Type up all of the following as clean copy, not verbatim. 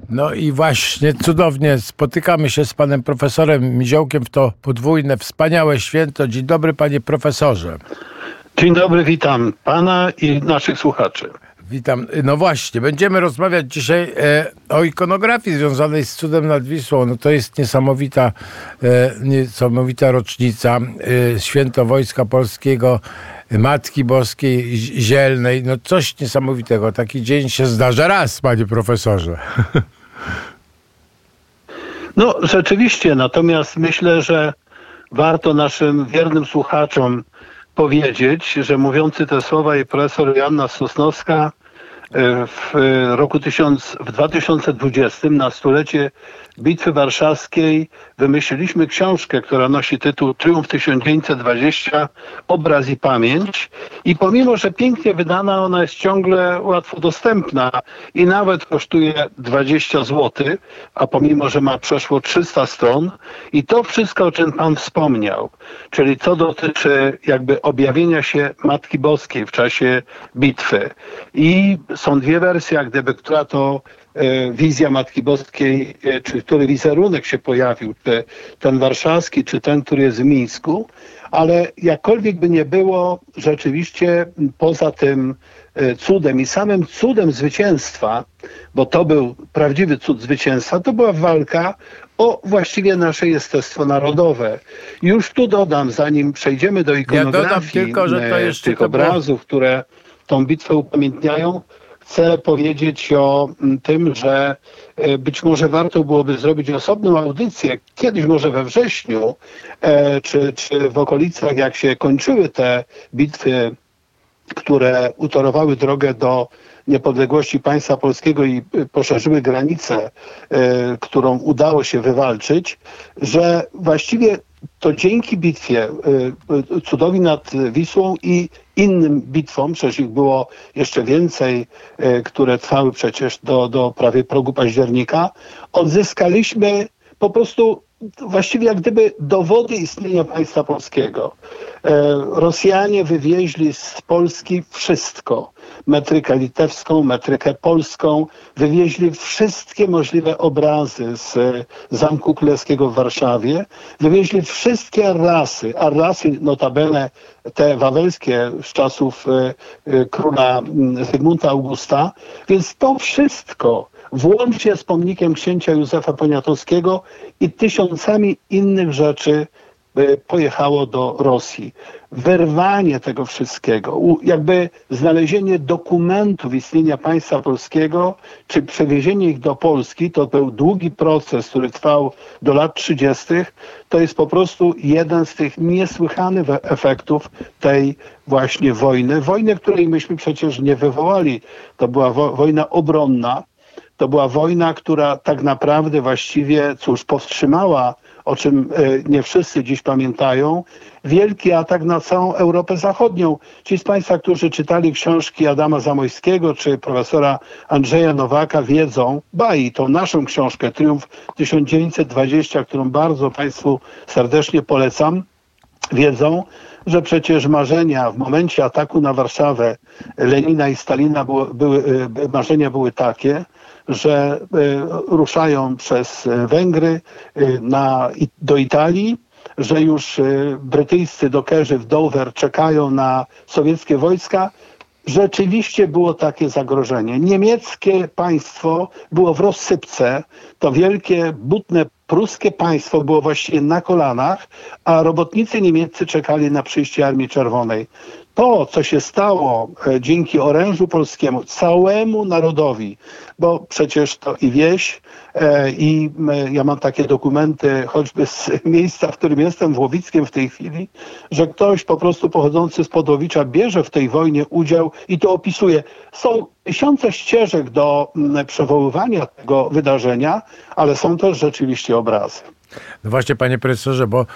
No i właśnie cudownie spotykamy się z panem profesorem Miziołkiem w to podwójne, wspaniałe święto. Dzień dobry, panie profesorze. Dzień dobry, witam pana i naszych słuchaczy. Witam. No właśnie, będziemy rozmawiać dzisiaj o ikonografii związanej z cudem nad Wisłą. No to jest niesamowita rocznica. Święto Wojska Polskiego, Matki Boskiej Zielnej. No coś niesamowitego. Taki dzień się zdarza raz, panie profesorze. No rzeczywiście, natomiast myślę, że warto naszym wiernym słuchaczom powiedzieć, że mówiący te słowa jej profesor Joanna Sosnowska w 2020 na stulecie Bitwy Warszawskiej wymyśliliśmy książkę, która nosi tytuł Triumf 1920, obraz i pamięć. I pomimo, że pięknie wydana, ona jest ciągle łatwo dostępna i nawet kosztuje 20 zł, a pomimo, że ma przeszło 300 stron. I to wszystko, o czym pan wspomniał, czyli co dotyczy jakby objawienia się Matki Boskiej w czasie bitwy. I są dwie wersje, jak gdyby, która to wizja Matki Boskiej, czy który wizerunek się pojawił, czy ten warszawski, czy ten, który jest w Mińsku, ale jakkolwiek by nie było, rzeczywiście poza tym cudem i samym cudem zwycięstwa, bo to był prawdziwy cud zwycięstwa, to była walka o właściwie nasze jestestwo narodowe. Już tu dodam, zanim przejdziemy do ikonografii, ja dodam tylko, że to jeszcze tych obrazów, które tą bitwę upamiętniają, chcę powiedzieć o tym, że być może warto byłoby zrobić osobną audycję, kiedyś może we wrześniu, czy w okolicach, jak się kończyły te bitwy, które utorowały drogę do niepodległości państwa polskiego i poszerzyły granicę, którą udało się wywalczyć, że właściwie to dzięki bitwie, cudowi nad Wisłą i innym bitwom, przecież ich było jeszcze więcej, które trwały przecież do prawie progu października, odzyskaliśmy po prostu właściwie jak gdyby dowody istnienia państwa polskiego. Rosjanie wywieźli z Polski wszystko. Metrykę litewską, metrykę polską. Wywieźli wszystkie możliwe obrazy z Zamku Królewskiego w Warszawie. Wywieźli wszystkie rasy, a rasy notabene te wawelskie z czasów króla Zygmunta Augusta. Więc to wszystko włącznie z pomnikiem księcia Józefa Poniatowskiego i tysiącami innych rzeczy pojechało do Rosji. Wyrwanie tego wszystkiego, jakby znalezienie dokumentów istnienia państwa polskiego, czy przewiezienie ich do Polski, to był długi proces, który trwał do lat 30. To jest po prostu jeden z tych niesłychanych efektów tej właśnie wojny. Wojny, której myśmy przecież nie wywołali. To była wojna obronna. To była wojna, która tak naprawdę właściwie, powstrzymała, o czym nie wszyscy dziś pamiętają, wielki atak na całą Europę Zachodnią. Ci z państwa, którzy czytali książki Adama Zamojskiego czy profesora Andrzeja Nowaka, wiedzą, i tą naszą książkę Triumf 1920, którą bardzo państwu serdecznie polecam, wiedzą, że przecież marzenia w momencie ataku na Warszawę Lenina i Stalina marzenia były takie, że ruszają przez Węgry do Italii, że już brytyjscy dokerzy w Dover czekają na sowieckie wojska. Rzeczywiście było takie zagrożenie. Niemieckie państwo było w rozsypce, to wielkie, butne pruskie państwo było właściwie na kolanach, a robotnicy niemieccy czekali na przyjście Armii Czerwonej. To, co się stało dzięki orężu polskiemu, całemu narodowi, bo przecież to i wieś, i ja mam takie dokumenty, choćby z miejsca, w którym jestem, w Łowickiem w tej chwili, że ktoś po prostu pochodzący z Podłowicza bierze w tej wojnie udział i to opisuje. Są tysiące ścieżek do przywoływania tego wydarzenia, ale są też rzeczywiście obrazy. No właśnie, panie profesorze, bo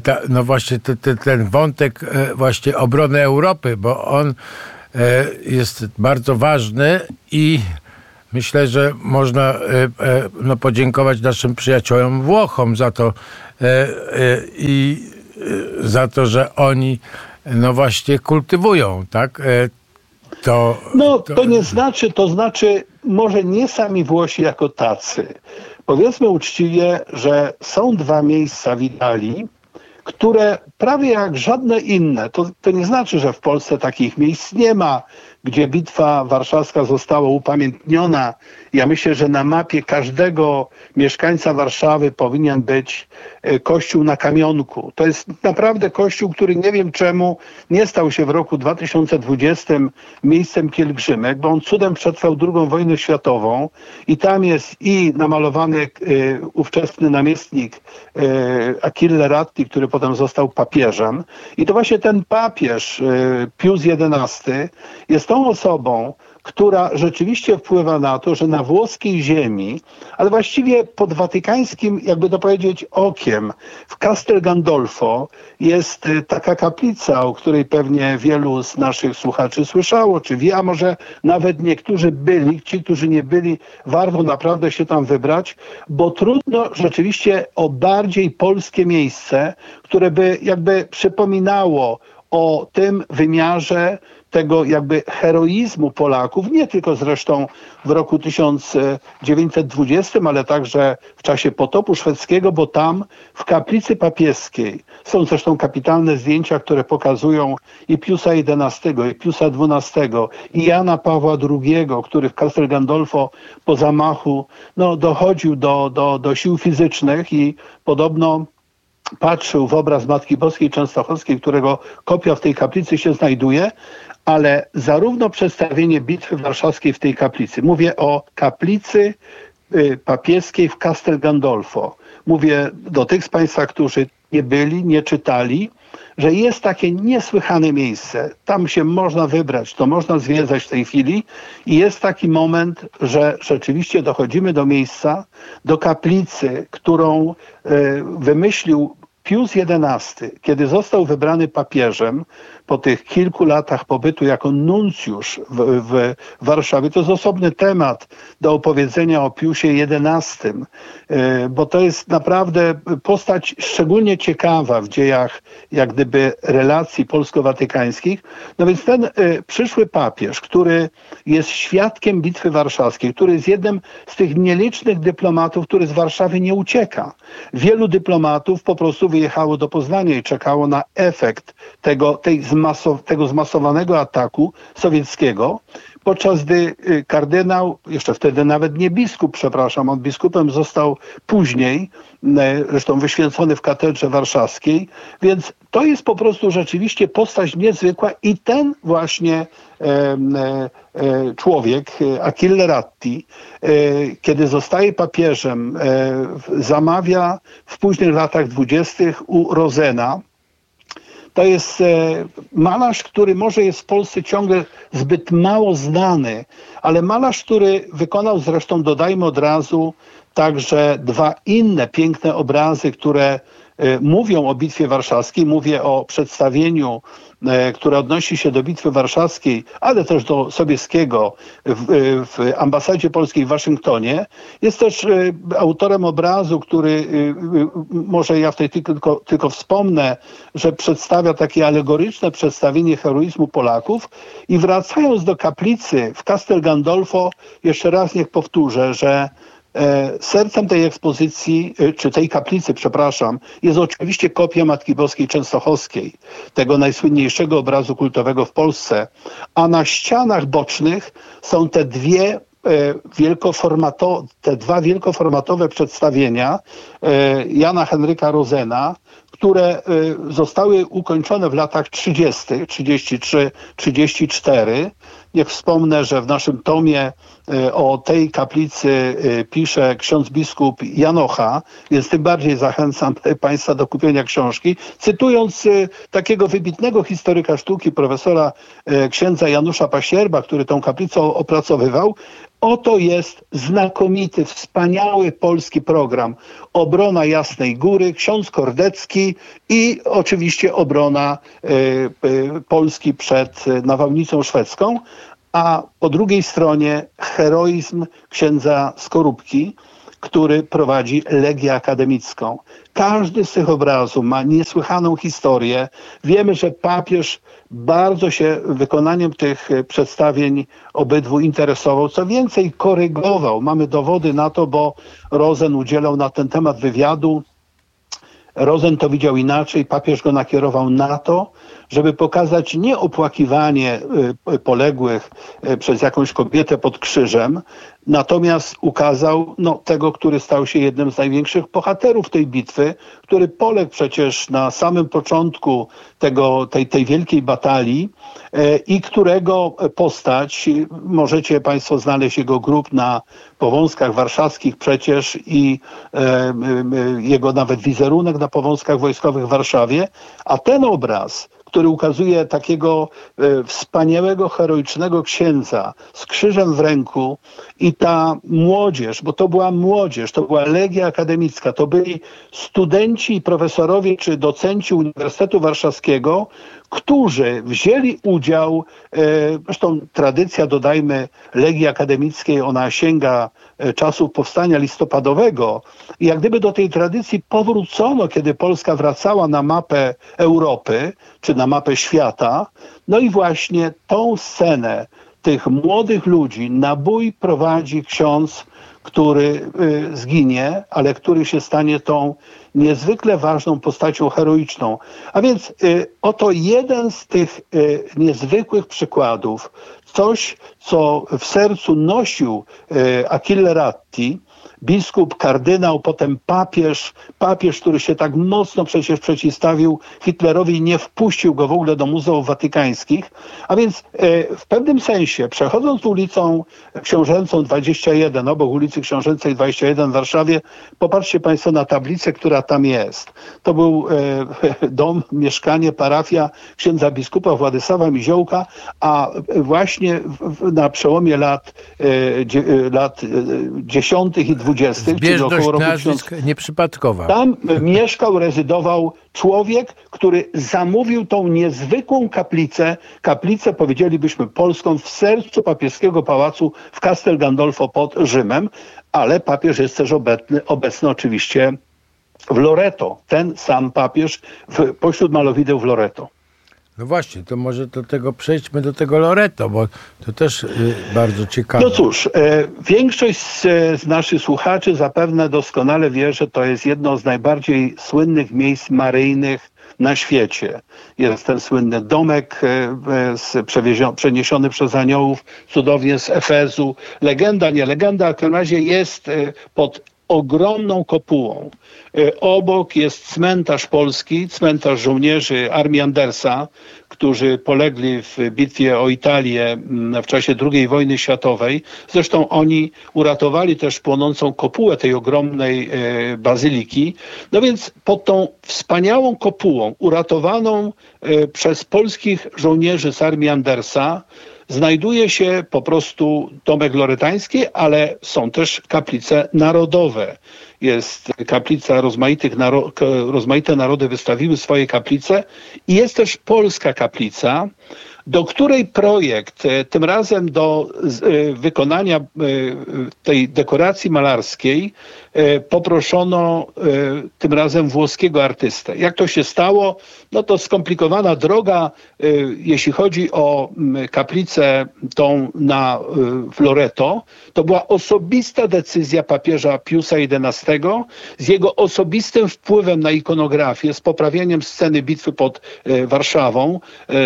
ten wątek właśnie obrony Europy, bo on jest bardzo ważny i myślę, że można podziękować naszym przyjaciołom Włochom za to i za to, że oni właśnie kultywują, tak? To nie znaczy, może nie sami Włosi jako tacy. Powiedzmy uczciwie, że są dwa miejsca w Italii, które prawie jak żadne inne, to nie znaczy, że w Polsce takich miejsc nie ma, gdzie Bitwa Warszawska została upamiętniona. Ja myślę, że na mapie każdego mieszkańca Warszawy powinien być kościół na Kamionku. To jest naprawdę kościół, który nie wiem czemu nie stał się w roku 2020 miejscem pielgrzymek, bo on cudem przetrwał II wojnę światową i tam jest i namalowany ówczesny namiestnik Achille Ratti, który potem został papieżem. I to właśnie ten papież Pius XI jest tą osobą, która rzeczywiście wpływa na to, że na włoskiej ziemi, ale właściwie pod watykańskim, jakby to powiedzieć, okiem, w Castel Gandolfo jest taka kaplica, o której pewnie wielu z naszych słuchaczy słyszało, czy wie, a może nawet niektórzy byli, ci, którzy nie byli, warto naprawdę się tam wybrać, bo trudno rzeczywiście o bardziej polskie miejsce, które by jakby przypominało o tym wymiarze tego jakby heroizmu Polaków, nie tylko zresztą w roku 1920, ale także w czasie potopu szwedzkiego, bo tam w kaplicy papieskiej są zresztą kapitalne zdjęcia, które pokazują i Piusa XI, i Piusa XII, i Jana Pawła II, który w Castel Gandolfo po zamachu dochodził do sił fizycznych i podobno patrzył w obraz Matki Boskiej Częstochowskiej, którego kopia w tej kaplicy się znajduje, ale zarówno przedstawienie Bitwy Warszawskiej w tej kaplicy, mówię o kaplicy papieskiej w Castel Gandolfo, mówię do tych z Państwa, którzy nie byli, nie czytali, że jest takie niesłychane miejsce. Tam się można wybrać, to można zwiedzać w tej chwili i jest taki moment, że rzeczywiście dochodzimy do miejsca, do kaplicy, którą wymyślił Pius XI, kiedy został wybrany papieżem po tych kilku latach pobytu jako nuncjusz w Warszawie. To jest osobny temat do opowiedzenia o Piusie XI, bo to jest naprawdę postać szczególnie ciekawa w dziejach jak gdyby relacji polsko-watykańskich. No więc ten przyszły papież, który jest świadkiem Bitwy Warszawskiej, który jest jednym z tych nielicznych dyplomatów, który z Warszawy nie ucieka. Wielu dyplomatów po prostu wyjechało do Poznania i czekało na efekt tego zmasowanego ataku sowieckiego, podczas gdy kardynał, jeszcze wtedy nawet nie biskup, przepraszam, on biskupem został później, zresztą wyświęcony w katedrze warszawskiej, więc to jest po prostu rzeczywiście postać niezwykła i ten właśnie człowiek, Achille Ratti, kiedy zostaje papieżem, zamawia w późnych latach 20. u Rozena. To jest malarz, który może jest w Polsce ciągle zbyt mało znany, ale malarz, który wykonał zresztą, dodajmy od razu, także dwa inne piękne obrazy, które mówią o Bitwie Warszawskiej. Mówię o przedstawieniu, które odnosi się do Bitwy Warszawskiej, ale też do Sobieskiego w ambasadzie polskiej w Waszyngtonie. Jest też autorem obrazu, który może ja w tej tylko wspomnę, że przedstawia takie alegoryczne przedstawienie heroizmu Polaków. I wracając do kaplicy w Castel Gandolfo, jeszcze raz niech powtórzę, że sercem tej ekspozycji, czy tej kaplicy, przepraszam, jest oczywiście kopia Matki Boskiej Częstochowskiej, tego najsłynniejszego obrazu kultowego w Polsce, a na ścianach bocznych są te dwa wielkoformatowe przedstawienia Jana Henryka Rozena, które zostały ukończone w latach 30., 33, 34. Niech wspomnę, że w naszym tomie o tej kaplicy pisze ksiądz biskup Janocha, więc tym bardziej zachęcam Państwa do kupienia książki. Cytując takiego wybitnego historyka sztuki, profesora księdza Janusza Pasierba, który tą kaplicę opracowywał, oto jest znakomity, wspaniały polski program. Obrona Jasnej Góry, ksiądz Kordecki i oczywiście obrona Polski przed nawałnicą szwedzką, a po drugiej stronie heroizm księdza Skorupki, który prowadzi Legię Akademicką. Każdy z tych obrazów ma niesłychaną historię. Wiemy, że papież bardzo się wykonaniem tych przedstawień obydwu interesował. Co więcej, korygował. Mamy dowody na to, bo Rosen udzielał na ten temat wywiadu. Rosen to widział inaczej, papież go nakierował na to, żeby pokazać nie opłakiwanie poległych przez jakąś kobietę pod krzyżem, natomiast ukazał tego, który stał się jednym z największych bohaterów tej bitwy, który poległ przecież na samym początku tej wielkiej batalii i którego postać, możecie Państwo znaleźć jego grób na Powązkach Warszawskich przecież i jego nawet wizerunek na Powązkach Wojskowych w Warszawie, a ten obraz, który ukazuje takiego wspaniałego, heroicznego księdza z krzyżem w ręku i ta młodzież, bo to była młodzież, to była Legia Akademicka, to byli studenci i profesorowie czy docenci Uniwersytetu Warszawskiego, którzy wzięli udział, zresztą tradycja, dodajmy, Legii Akademickiej, ona sięga czasów powstania listopadowego i jak gdyby do tej tradycji powrócono, kiedy Polska wracała na mapę Europy, czy na mapę świata, no i właśnie tą scenę tych młodych ludzi na bój prowadzi ksiądz, który zginie, ale który się stanie tą niezwykle ważną postacią heroiczną. A więc oto jeden z tych niezwykłych przykładów, coś, co w sercu nosił Achille Ratti, biskup, kardynał, potem papież, który się tak mocno przecież przeciwstawił Hitlerowi i nie wpuścił go w ogóle do muzeów watykańskich. A więc w pewnym sensie, przechodząc ulicą Książęcą 21, obok ulicy Książęcej 21 w Warszawie, popatrzcie Państwo na tablicę, która tam jest. To był dom, mieszkanie, parafia księdza biskupa Władysława Miziołka, a właśnie na przełomie lat 10. i 20., czyli około roku nazwisk nieprzypadkowa. Tam mieszkał, rezydował człowiek, który zamówił tą niezwykłą kaplicę, powiedzielibyśmy polską, w sercu papieskiego pałacu w Castel Gandolfo pod Rzymem, ale papież jest też obecny oczywiście w Loreto. Ten sam papież pośród malowideł w Loreto. No właśnie, to może przejdźmy do tego Loreto, bo to też bardzo ciekawe. No cóż, większość z naszych słuchaczy zapewne doskonale wie, że to jest jedno z najbardziej słynnych miejsc maryjnych na świecie. Jest ten słynny domek przeniesiony przez aniołów cudownie z Efezu. Legenda, nie legenda, w każdym razie jest pod ogromną kopułą. Obok jest cmentarz polski, cmentarz żołnierzy Armii Andersa, którzy polegli w bitwie o Italię w czasie II wojny światowej. Zresztą oni uratowali też płonącą kopułę tej ogromnej bazyliki. No więc pod tą wspaniałą kopułą, uratowaną przez polskich żołnierzy z Armii Andersa, znajduje się po prostu domek loretański, ale są też kaplice narodowe. Jest kaplica, rozmaite narody wystawiły swoje kaplice i jest też polska kaplica, do której projekt, tym razem do wykonania tej dekoracji malarskiej, poproszono tym razem włoskiego artystę. Jak to się stało? No to skomplikowana droga, jeśli chodzi o kaplicę tą w Loreto. To była osobista decyzja papieża Piusa XI z jego osobistym wpływem na ikonografię, z poprawieniem sceny bitwy pod Warszawą,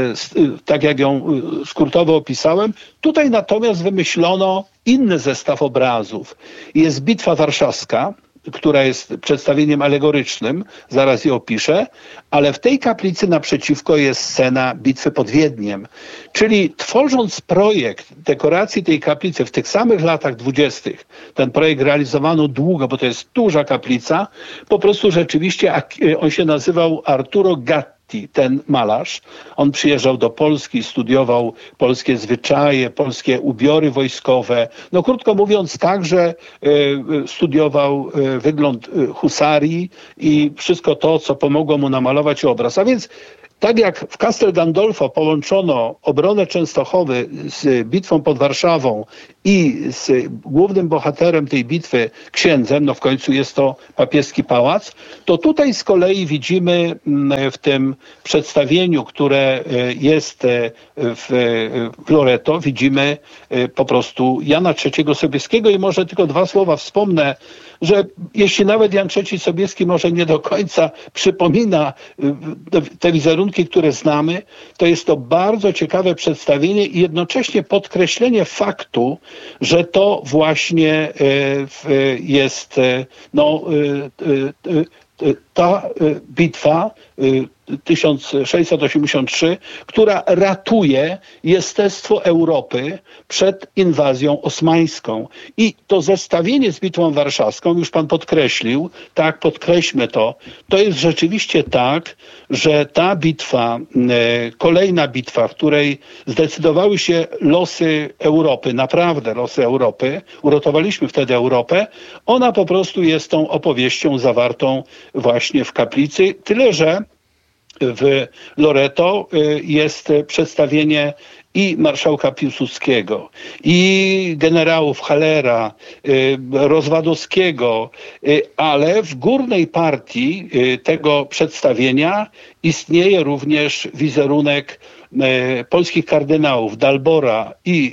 tak jak ją skrótowo opisałem. Tutaj natomiast wymyślono inny zestaw obrazów. Jest Bitwa Warszawska, która jest przedstawieniem alegorycznym, zaraz je opiszę, ale w tej kaplicy naprzeciwko jest scena bitwy pod Wiedniem. Czyli tworząc projekt dekoracji tej kaplicy w tych samych latach 20., ten projekt realizowano długo, bo to jest duża kaplica, po prostu rzeczywiście on się nazywał Arturo Gatti, ten malarz. On przyjeżdżał do Polski, studiował polskie zwyczaje, polskie ubiory wojskowe. No krótko mówiąc także studiował wygląd husarii i wszystko to, co pomogło mu namalować obraz. A więc tak jak w Castel Gandolfo połączono obronę Częstochowy z bitwą pod Warszawą i z głównym bohaterem tej bitwy, księdzem, no w końcu jest to papieski pałac, to tutaj z kolei widzimy w tym przedstawieniu, które jest w Loreto, widzimy po prostu Jana III Sobieskiego i może tylko dwa słowa wspomnę, że jeśli nawet Jan III Sobieski może nie do końca przypomina te wizerunki, które znamy, to jest to bardzo ciekawe przedstawienie i jednocześnie podkreślenie faktu, że to właśnie jest ta bitwa 1683, która ratuje jestestwo Europy przed inwazją osmańską. I to zestawienie z bitwą warszawską, już pan podkreślił, tak, podkreślmy to jest rzeczywiście tak, że ta bitwa, kolejna bitwa, w której zdecydowały się losy Europy, naprawdę losy Europy, uratowaliśmy wtedy Europę, ona po prostu jest tą opowieścią zawartą właśnie w kaplicy, tyle że w Loreto jest przedstawienie i marszałka Piłsudskiego, i generałów Hallera, Rozwadowskiego, ale w górnej partii tego przedstawienia istnieje również wizerunek polskich kardynałów, Dalbora i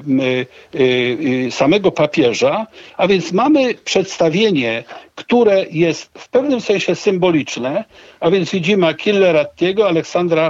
samego papieża, a więc mamy przedstawienie, które jest w pewnym sensie symboliczne, a więc widzimy Achille Rattiego, Aleksandra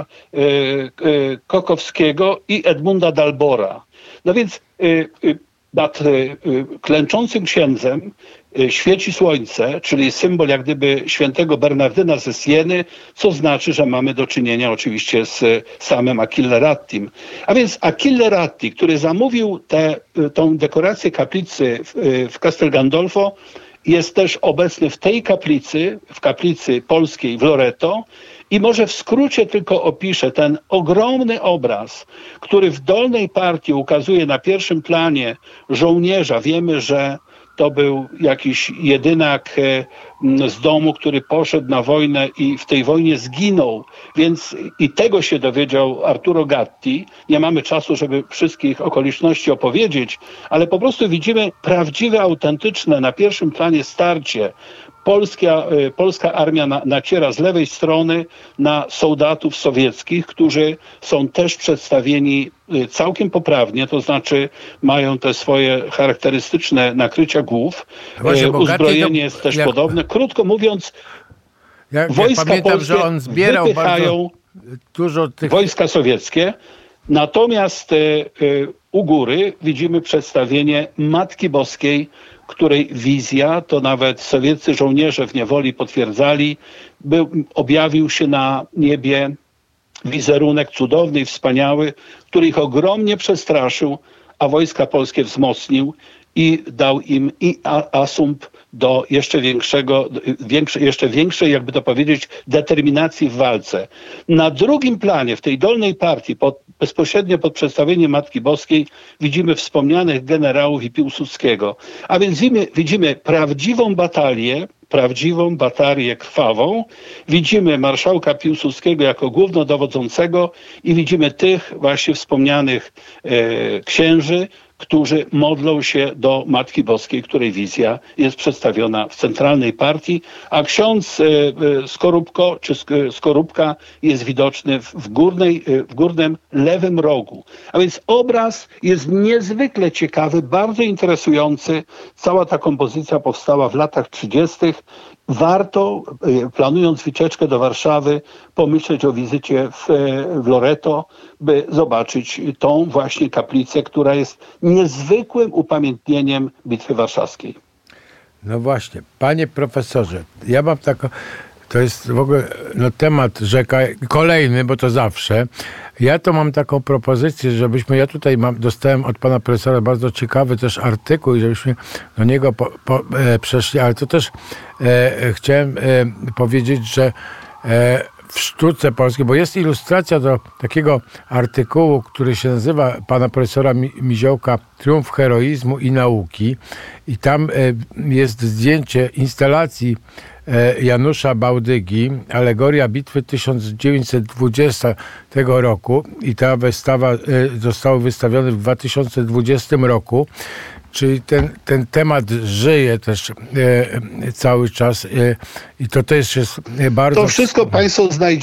Kokowskiego i Edmunda Dalbora. No więc nad klęczącym księdzem świeci słońce, czyli symbol jak gdyby świętego Bernardyna ze Sieny, co znaczy, że mamy do czynienia oczywiście z samym Achille Rattim. A więc Achille Ratti, który zamówił tą dekorację kaplicy w Castel Gandolfo, jest też obecny w tej kaplicy, w kaplicy polskiej w Loreto i może w skrócie tylko opiszę ten ogromny obraz, który w dolnej partii ukazuje na pierwszym planie żołnierza. Wiemy, że to był jakiś jedynak z domu, który poszedł na wojnę i w tej wojnie zginął. Więc i tego się dowiedział Arturo Gatti. Nie mamy czasu, żeby wszystkich okoliczności opowiedzieć, ale po prostu widzimy prawdziwe, autentyczne na pierwszym planie starcie. Polska armia naciera z lewej strony na soldatów sowieckich, którzy są też przedstawieni całkiem poprawnie, to znaczy mają te swoje charakterystyczne nakrycia głów. Uzbrojenie jest też podobne. Krótko mówiąc, wojska pamiętam, polskie że on zbierał wypychają dużo tych wojska sowieckie, natomiast u góry widzimy przedstawienie Matki Boskiej, której wizja, to nawet sowieccy żołnierze w niewoli potwierdzali, objawił się na niebie wizerunek cudowny i wspaniały, który ich ogromnie przestraszył, a wojska polskie wzmocnił i dał im i asumpt do jeszcze większej, jakby to powiedzieć, determinacji w walce. Na drugim planie, w tej dolnej partii, bezpośrednio pod przedstawieniem Matki Boskiej, widzimy wspomnianych generałów i Piłsudskiego. A więc widzimy prawdziwą batalię krwawą. Widzimy marszałka Piłsudskiego jako głównodowodzącego i widzimy tych właśnie wspomnianych księży, którzy modlą się do Matki Boskiej, której wizja jest przedstawiona w centralnej partii, a ksiądz Skorupka jest widoczny w górnym lewym rogu. A więc obraz jest niezwykle ciekawy, bardzo interesujący. Cała ta kompozycja powstała w latach 30. Warto, planując wycieczkę do Warszawy, pomyśleć o wizycie w Loreto, by zobaczyć tą właśnie kaplicę, która jest niezwykłym upamiętnieniem Bitwy Warszawskiej. No właśnie, panie profesorze, ja mam taką, to jest w ogóle temat rzeka, kolejny, bo to zawsze. Ja to mam taką propozycję, żebyśmy, ja tutaj dostałem od pana profesora bardzo ciekawy też artykuł i żebyśmy do niego przeszli, ale to też chciałem powiedzieć, że w sztuce polskiej, bo jest ilustracja do takiego artykułu, który się nazywa pana profesora Miziołka Triumf heroizmu i nauki i tam jest zdjęcie instalacji Janusza Bałdygi, Alegoria bitwy 1920 roku i ta wystawa została wystawiona w 2020 roku. Czyli ten temat żyje też cały czas i to też jest bardzo... To wszystko Państwo znajdziecie